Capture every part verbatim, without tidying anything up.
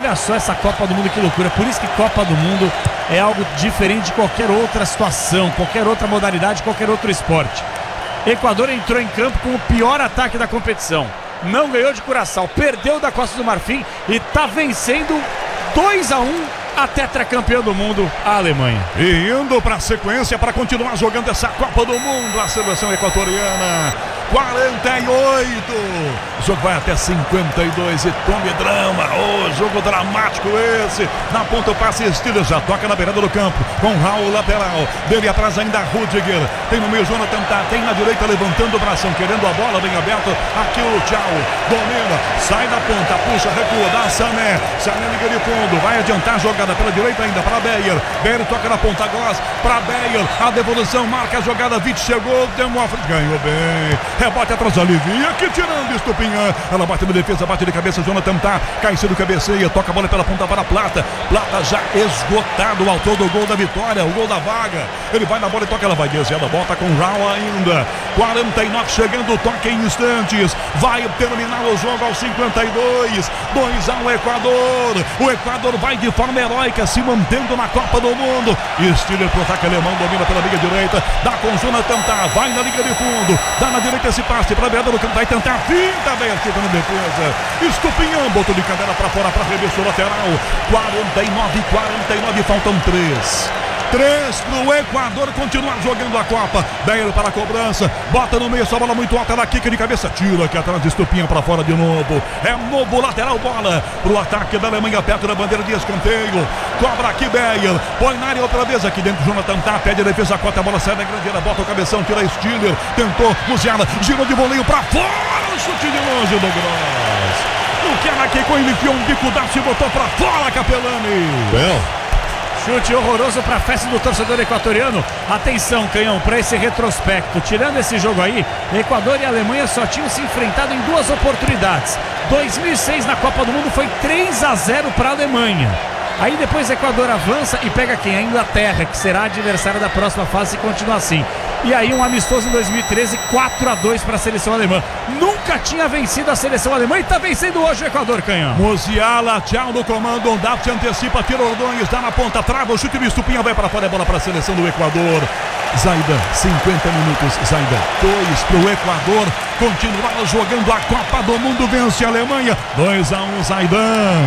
Olha só essa Copa do Mundo, que loucura. Por isso que Copa do Mundo é algo diferente de qualquer outra situação, qualquer outra modalidade, qualquer outro esporte. Equador entrou em campo com o pior ataque da competição. Não ganhou de Curaçao, perdeu da Costa do Marfim e está vencendo dois a um a tetracampeã do mundo, a Alemanha. E indo para a sequência para continuar jogando essa Copa do Mundo, a seleção equatoriana. quarenta e oito. O jogo vai até cinquenta e dois e tome drama. Oh, jogo dramático esse. Na ponta o passe Steele, já toca na beirada do campo com Raul lateral. Dele atrás ainda Rudiger. Tem no meio Jonathan Tah, tem na direita levantando o bração, querendo a bola bem aberto. Aqui o Tchau, domina, sai da ponta, puxa, recua, dá Sané. Sané liga de fundo, vai adiantar a jogada pela direita ainda para Beyer. Beyer toca na ponta, Gloss para Beyer. A devolução, marca a jogada, Vitt chegou, deu uma frente, ganhou bem. Rebote atrás da Livia, que tirando Estupinhã. Ela bate na defesa, bate de cabeça, Jonathan Tah, Caicedo cabeceia, toca a bola pela ponta para Plata. Plata já esgotado, o autor do gol da vitória, o gol da vaga. Ele vai na bola e toca, ela vai desviada, volta com Raul ainda. quarenta e nove chegando o toque em instantes. Vai terminar o jogo aos cinquenta e dois. dois a um Equador. O Equador vai de forma heróica, se mantendo na Copa do Mundo. Stiller pro ataque alemão, domina pela liga direita, dá com Jonathan Tah, vai na liga de fundo, dá na direita esse passe para a beirada do campo, vai tentar finta, bem ativa na defesa. Estupinhão, botou de cadeira para fora para arremesso lateral. quarenta e nove, quarenta e nove, faltam três. três pro Equador continuar jogando a Copa. Beyer para a cobrança, bota no meio, essa bola muito alta, da kick de cabeça, tira aqui atrás de Estupinha para fora de novo. É novo lateral, bola pro ataque da Alemanha, perto da bandeira de escanteio. Cobra aqui Beyer, põe na área outra vez aqui dentro. Jonathan Tah pede a defesa, a cota, a bola sai da grande área, bota o cabeção, tira Stiller, tentou, Musiala, girou de voleio para fora, o chute de longe do Gross. O que era aqui com ele, enfiou um bico daço e botou para fora, Capelani. Bel. Chute horroroso para a festa do torcedor equatoriano. Atenção, Canhão, para esse retrospecto. Tirando esse jogo aí, Equador e Alemanha só tinham se enfrentado em duas oportunidades. dois mil e seis na Copa do Mundo foi três a zero para a Alemanha. Aí depois o Equador avança e pega quem? A Inglaterra, que será a adversária da próxima fase se continuar assim. E aí um amistoso em dois mil e treze, quatro a dois para a seleção alemã. Nunca tinha vencido a seleção alemã e está vencendo hoje o Equador, Canhão. Musiala, Tchau no comando, Ondaf se antecipa, tira Ordonez, dá na ponta, trava, o chute do Estupinha, vai para fora, é bola para a seleção do Equador. Zaidan, cinquenta minutos, Zaidan, dois para o Equador, continuar jogando a Copa do Mundo, vence a Alemanha, dois a um, Zaidan.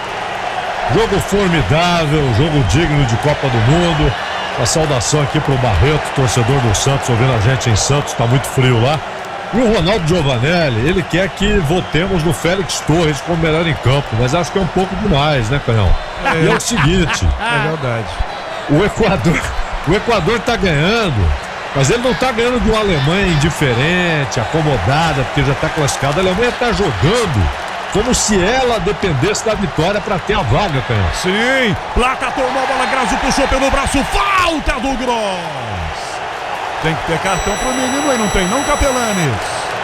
Jogo formidável, jogo digno de Copa do Mundo. Uma saudação aqui pro Barreto, torcedor do Santos, ouvindo a gente em Santos, tá muito frio lá. E o Ronaldo Giovanelli, ele quer que votemos no Félix Torres como melhor em campo, mas acho que é um pouco demais, né, Canhão? É. E é o seguinte, é verdade. O Equador, o Equador tá ganhando, mas ele não tá ganhando de uma Alemanha indiferente, acomodada, porque já tá classificada. A Alemanha tá jogando como se ela dependesse da vitória para ter a vaga, Canhão. Sim, Plata tomou a bola, Grazi puxou pelo braço, falta do Gross. Tem que ter cartão pro menino aí, não tem não, Capelanes?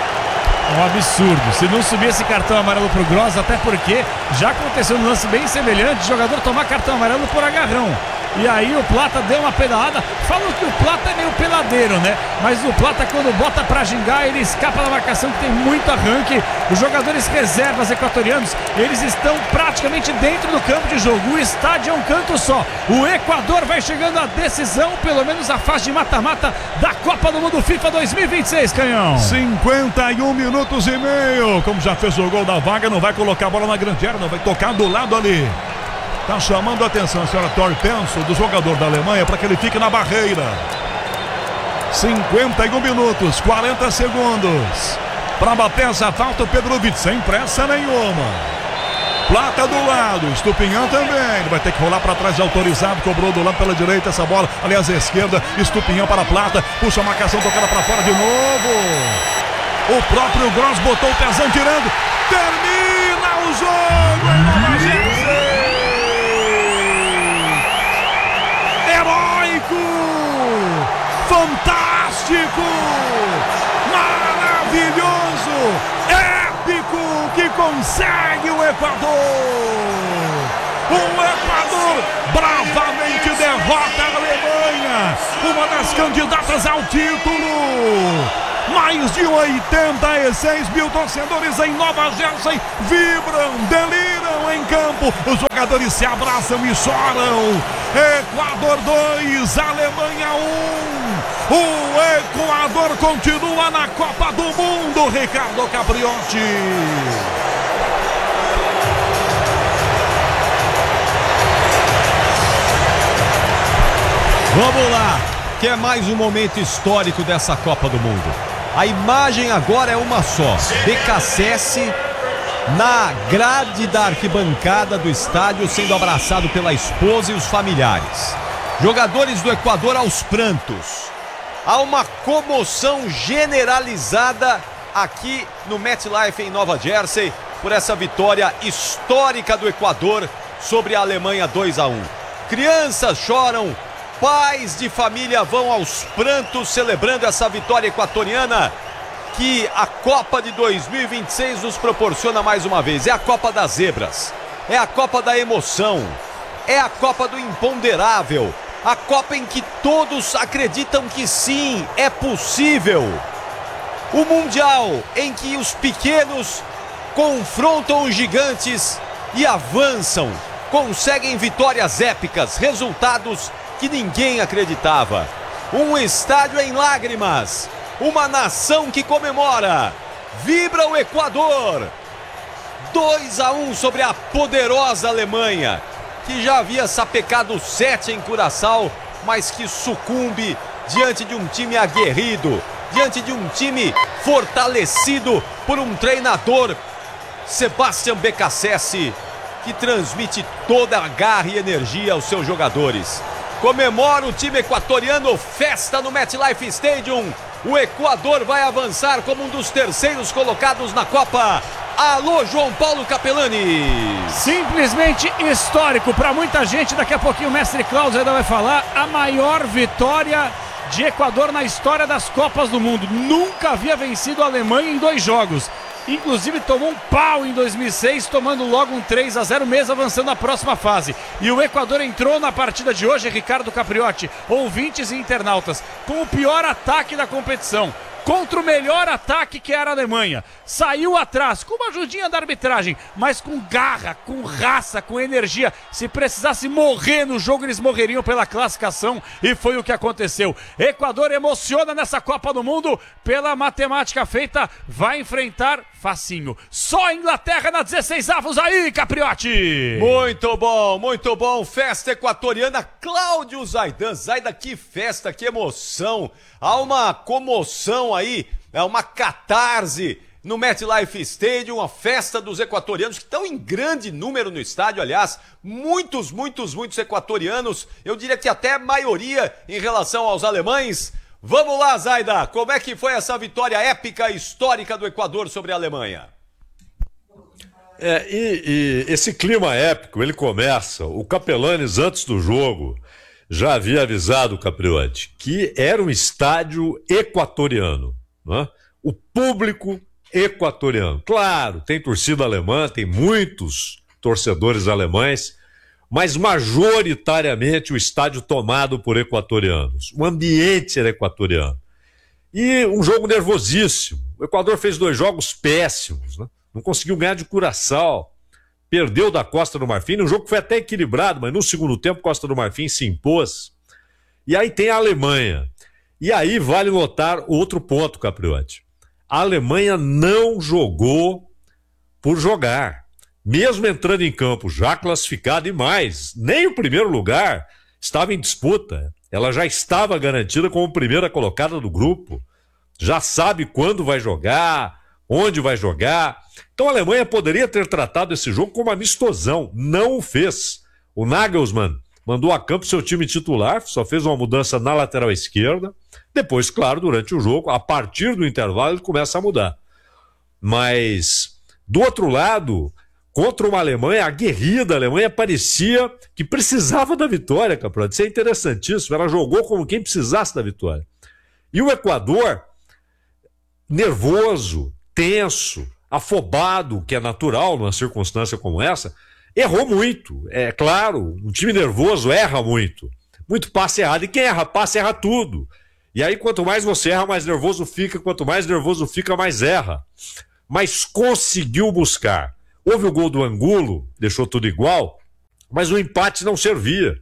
Um absurdo, se não subir esse cartão amarelo pro Gross, até porque já aconteceu um lance bem semelhante, o jogador tomar cartão amarelo por agarrão. E aí o Plata deu uma pedalada. Falam que o Plata é meio peladeiro, né? Mas o Plata, quando bota pra gingar, ele escapa da marcação, que tem muito arranque. Os jogadores reservas equatorianos, eles estão praticamente dentro do campo de jogo. O estádio é um canto só. O Equador vai chegando à decisão, pelo menos a fase de mata-mata da Copa do Mundo FIFA dois mil e vinte e seis, Canhão. cinquenta e um minutos e meio. Como já fez o gol da vaga, não vai colocar a bola na grande área, não vai tocar do lado ali. Está chamando a atenção a senhora Tor Penso, do jogador da Alemanha, para que ele fique na barreira. cinquenta e um minutos, quarenta segundos. Para bater essa falta, o Petrovic, sem pressa nenhuma. Plata do lado, Estupinhã também. Ele vai ter que rolar para trás, autorizado. Cobrou do lado pela direita essa bola. Aliás, à esquerda, Estupinhã para Plata. Puxa a marcação, tocada para fora de novo. O próprio Gross botou o pezão tirando. Termina o jogo em Nova Jersey. Fantástico, maravilhoso, épico, que consegue o Equador. O Equador bravamente derrota a Alemanha, uma das candidatas ao título. Mais de oitenta e seis mil torcedores em Nova Jersey vibram, deliram em campo. Os jogadores se abraçam e choram. Equador dois, Alemanha um. O Equador continua na Copa do Mundo, Ricardo Capriotti. Vamos lá, que é mais um momento histórico dessa Copa do Mundo. A imagem agora é uma só. B K S S na grade da arquibancada do estádio, sendo abraçado pela esposa e os familiares. Jogadores do Equador aos prantos. Há uma comoção generalizada aqui no MetLife em Nova Jersey por essa vitória histórica do Equador sobre a Alemanha dois a um. Crianças choram, pais de família vão aos prantos celebrando essa vitória equatoriana que a Copa de dois mil e vinte e seis nos proporciona mais uma vez. É a Copa das Zebras, é a Copa da emoção, é a Copa do imponderável, a Copa em que todos acreditam que sim, é possível. O Mundial em que os pequenos confrontam os gigantes e avançam, conseguem vitórias épicas, resultados que ninguém acreditava. Um estádio em lágrimas, uma nação que comemora, vibra o Equador. dois a um sobre a poderosa Alemanha, que já havia sapecado sete em Curaçao, mas que sucumbe diante de um time aguerrido, diante de um time fortalecido por um treinador, Sebastian B K S S, que transmite toda a garra e energia aos seus jogadores. Comemora o time equatoriano, festa no MetLife Stadium. O Equador vai avançar como um dos terceiros colocados na Copa. Alô, João Paulo Capelani. Simplesmente histórico para muita gente. Daqui a pouquinho o mestre Cláudio ainda vai falar. A maior vitória de Equador na história das Copas do Mundo. Nunca havia vencido a Alemanha em dois jogos. Inclusive tomou um pau em dois mil e seis, tomando logo um três a zero, mesmo avançando na próxima fase. E o Equador entrou na partida de hoje, Ricardo Capriotti, ouvintes e internautas, com o pior ataque da competição, contra o melhor ataque, que era a Alemanha. Saiu atrás, com uma ajudinha da arbitragem, mas com garra, com raça, com energia. Se precisasse morrer no jogo, eles morreriam pela classificação, e foi o que aconteceu. Equador emociona nessa Copa do Mundo, pela matemática feita, vai enfrentar facinho. Só a Inglaterra na dezesseis avos aí, Capriotti! Muito bom, muito bom. Festa equatoriana, Cláudio Zaidan. Zaidan, que festa, que emoção. Há uma comoção aí, é uma catarse no MetLife Stadium, uma festa dos equatorianos que estão em grande número no estádio, aliás, muitos, muitos, muitos equatorianos, eu diria que até maioria em relação aos alemães. Vamos lá, Zaidan, como é que foi essa vitória épica, histórica do Equador sobre a Alemanha? É, e, e esse clima épico, ele começa, o Capelanes antes do jogo já havia avisado o Capriotti que era um estádio equatoriano, né? O público equatoriano. Claro, tem torcida alemã, tem muitos torcedores alemães, mas majoritariamente o estádio tomado por equatorianos. O ambiente era equatoriano. E um jogo nervosíssimo. O Equador fez dois jogos péssimos, né? Não conseguiu ganhar de Curaçao. Perdeu da Costa do Marfim. O jogo foi até equilibrado, mas no segundo tempo Costa do Marfim se impôs. E aí tem a Alemanha. E aí vale notar outro ponto, Capriotti. A Alemanha não jogou por jogar. Mesmo entrando em campo já classificada e mais, nem o primeiro lugar estava em disputa. Ela já estava garantida como primeira colocada do grupo. Já sabe quando vai jogar, onde vai jogar. Então a Alemanha poderia ter tratado esse jogo como amistosão. Não o fez. O Nagelsmann mandou a campo seu time titular, só fez uma mudança na lateral esquerda. Depois, claro, durante o jogo, a partir do intervalo, ele começa a mudar. Mas, do outro lado, contra uma Alemanha aguerrida, a Alemanha parecia que precisava da vitória, Capriotti. Isso é interessantíssimo. Ela jogou como quem precisasse da vitória. E o Equador, nervoso, tenso, afobado, que é natural numa circunstância como essa, errou muito. É claro, um time nervoso erra muito. Muito passe errado. E quem erra passe, erra tudo. E aí, quanto mais você erra, mais nervoso fica. Quanto mais nervoso fica, mais erra. Mas conseguiu buscar. Houve o gol do Angulo, deixou tudo igual, mas o empate não servia.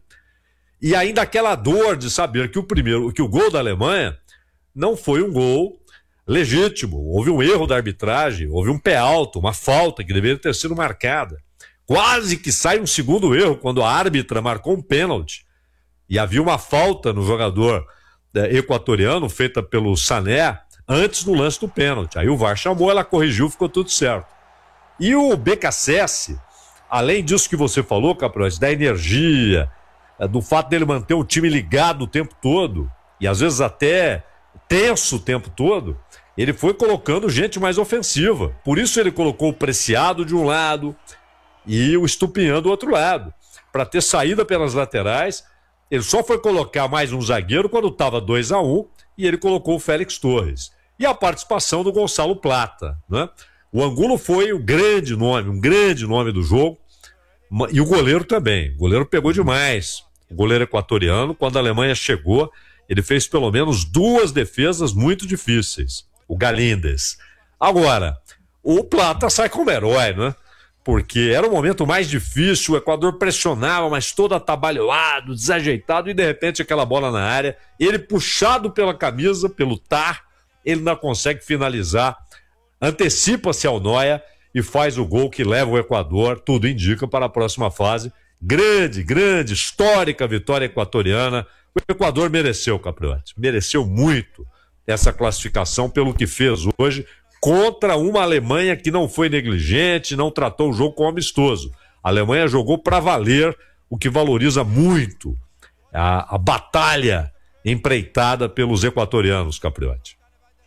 E ainda aquela dor de saber que o primeiro, que o gol da Alemanha não foi um gol legítimo. Houve um erro da arbitragem, houve um pé alto, uma falta que deveria ter sido marcada. Quase que sai um segundo erro quando a árbitra marcou um pênalti. E havia uma falta no jogador é, equatoriano, feita pelo Sané, antes do lance do pênalti. Aí o V A R chamou, ela corrigiu, ficou tudo certo. E o B K S S, além disso que você falou, Caprões, da energia, do fato dele manter o time ligado o tempo todo, e às vezes até tenso o tempo todo, ele foi colocando gente mais ofensiva. Por isso ele colocou o Preciado de um lado e o Estupiñán do outro lado, para ter saída pelas laterais. Ele só foi colocar mais um zagueiro quando estava dois a um e ele colocou o Félix Torres. E a participação do Gonçalo Plata, né? O Angulo foi o grande nome, um grande nome do jogo, e o goleiro também. O goleiro pegou demais. O goleiro equatoriano, quando a Alemanha chegou, ele fez pelo menos duas defesas muito difíceis. O Galíndez. Agora, o Plata sai como herói, né? Porque era o momento mais difícil, o Equador pressionava, mas todo atabalhoado, desajeitado, e de repente aquela bola na área, ele puxado pela camisa, pelo Tar, ele não consegue finalizar, antecipa-se ao Noia e faz o gol que leva o Equador, tudo indica, para a próxima fase. Grande, grande, histórica vitória equatoriana. O Equador mereceu, Capriotti, mereceu muito essa classificação pelo que fez hoje, contra uma Alemanha que não foi negligente, não tratou o jogo como amistoso. A Alemanha jogou para valer, o que valoriza muito a, a batalha empreitada pelos equatorianos, Capriotti.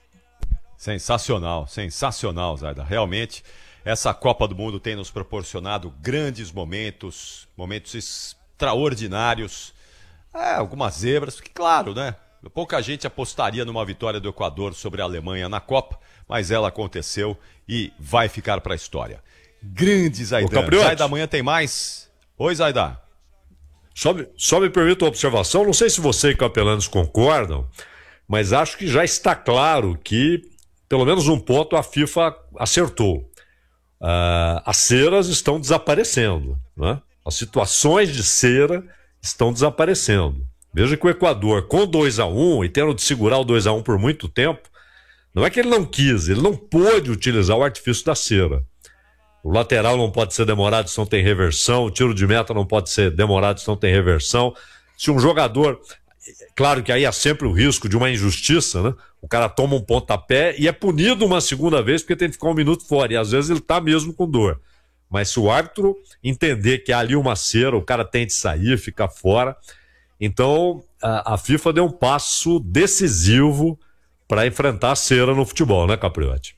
Sensacional, sensacional, Zayda. Realmente, essa Copa do Mundo tem nos proporcionado grandes momentos, momentos extraordinários. É, algumas zebras, porque claro, né? Pouca gente apostaria numa vitória do Equador sobre a Alemanha na Copa, mas ela aconteceu e vai ficar para a história. Grande Zaidan. Zayda, amanhã tem mais. Oi, Zayda. Só, só me permita uma observação, não sei se você e Capelanes concordam, mas acho que já está claro que, pelo menos um ponto, a FIFA acertou. Uh, as ceras estão desaparecendo, né? As situações de cera estão desaparecendo. Veja que o Equador, com dois a um e tendo de segurar o dois a um por muito tempo, não é que ele não quis, ele não pôde utilizar o artifício da cera. O lateral não pode ser demorado se não tem reversão, o tiro de meta não pode ser demorado se não tem reversão. Se um jogador... Claro que aí há sempre o risco de uma injustiça, né? O cara toma um pontapé e é punido uma segunda vez porque tem que ficar um minuto fora, e às vezes ele tá mesmo com dor. Mas se o árbitro entender que há ali uma cera, o cara tem de sair, ficar fora... Então, a, a FIFA deu um passo decisivo para enfrentar a cera no futebol, né, Capriotti?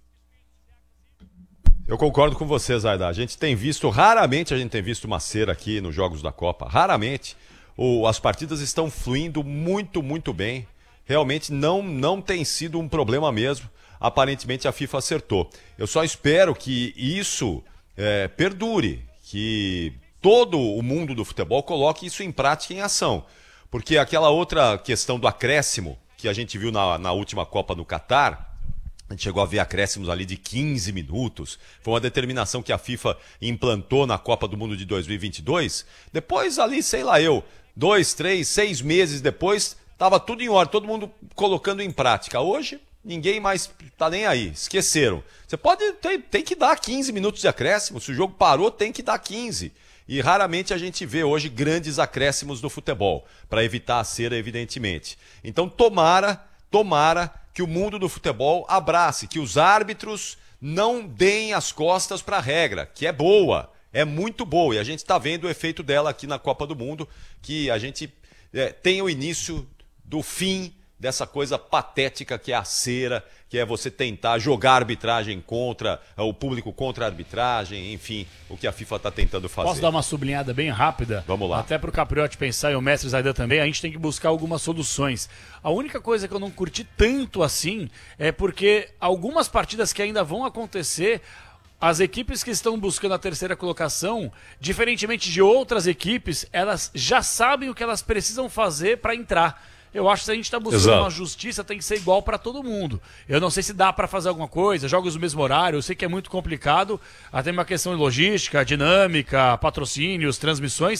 Eu concordo com você, Zayda. A gente tem visto, raramente a gente tem visto uma cera aqui nos Jogos da Copa. Raramente. O, as partidas estão fluindo muito, muito bem. Realmente não, não tem sido um problema mesmo. Aparentemente a FIFA acertou. Eu só espero que isso é, perdure, que todo o mundo do futebol coloque isso em prática, em ação. Porque aquela outra questão do acréscimo, que a gente viu na, na última Copa no Catar, a gente chegou a ver acréscimos ali de quinze minutos, foi uma determinação que a FIFA implantou na Copa do Mundo de dois mil e vinte e dois. Depois ali, sei lá eu, dois, três, seis meses depois, estava tudo em ordem, todo mundo colocando em prática. Hoje, ninguém mais tá nem aí, esqueceram. Você pode, tem, tem que dar quinze minutos de acréscimo, se o jogo parou, tem que dar quinze. E raramente a gente vê hoje grandes acréscimos no futebol, para evitar a cera, evidentemente. Então tomara, tomara que o mundo do futebol abrace, que os árbitros não deem as costas para a regra, que é boa, é muito boa. E a gente está vendo o efeito dela aqui na Copa do Mundo, que a gente é, tem o início do fim dessa coisa patética que é a cera, que é você tentar jogar a arbitragem contra, o público contra a arbitragem, enfim, o que a FIFA está tentando fazer. Posso dar uma sublinhada bem rápida? Vamos lá. Até para o Capriotti pensar e o mestre Zaydan também, a gente tem que buscar algumas soluções. A única coisa que eu não curti tanto assim é porque algumas partidas que ainda vão acontecer, as equipes que estão buscando a terceira colocação, diferentemente de outras equipes, elas já sabem o que elas precisam fazer para entrar. Eu acho que se a gente está buscando Exato. uma justiça, tem que ser igual para todo mundo. Eu não sei se dá para fazer alguma coisa, jogos no mesmo horário, eu sei que é muito complicado, até uma questão de logística, dinâmica, patrocínios, transmissões,